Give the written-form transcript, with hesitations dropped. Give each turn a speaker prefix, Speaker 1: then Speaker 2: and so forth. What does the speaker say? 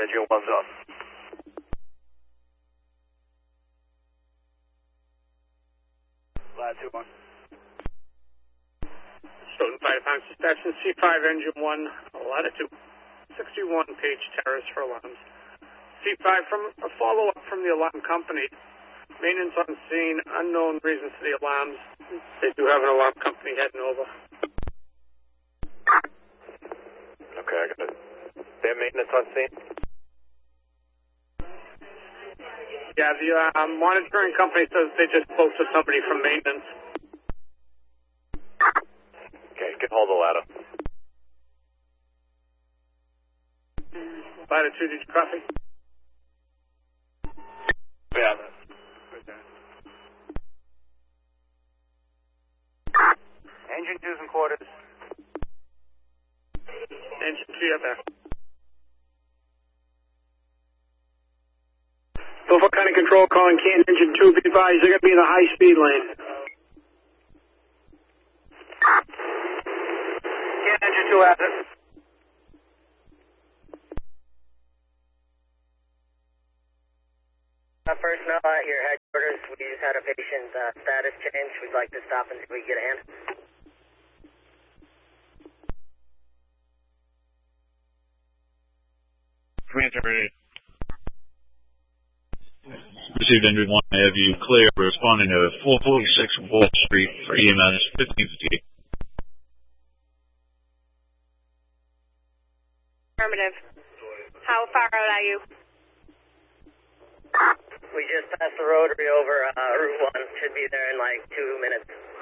Speaker 1: engine one's on.
Speaker 2: Latitude 1.
Speaker 3: Stoughton Fire Department Dispatch C5 Engine 1, latitude 61 Page Terrace for alarms. C5 from a follow-up from the alarm company. Maintenance on scene, unknown reasons for the alarms. They do have an alarm company heading over.
Speaker 1: Okay, I got it. They have maintenance on scene?
Speaker 3: Yeah, the monitoring company says they just spoke to somebody from maintenance.
Speaker 1: Okay, get hold of the ladder.
Speaker 3: Latitude, did you copy?
Speaker 2: Yeah. Engine 2's in quarters.
Speaker 3: Engine 2, you're there. Beaufort County Control calling Canton Engine 2, be advised, they're going to be in the high-speed lane.
Speaker 2: Canton Engine 2 has it.
Speaker 4: Personnel at your headquarters, we just had a patient status change. We'd like to stop and see if we can get a hand.
Speaker 5: Commander ready. Received Engine 1, I have you clear, responding to 446 Wall Street for EMS 1558.
Speaker 6: Affirmative. How far out are you?
Speaker 4: We just passed the rotary over Route 1. Should be there in like 2 minutes.